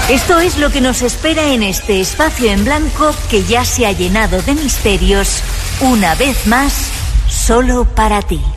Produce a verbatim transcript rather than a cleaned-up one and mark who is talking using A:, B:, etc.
A: Esto es lo que nos espera en este espacio en blanco que ya se ha llenado de misterios, una vez más, solo para ti.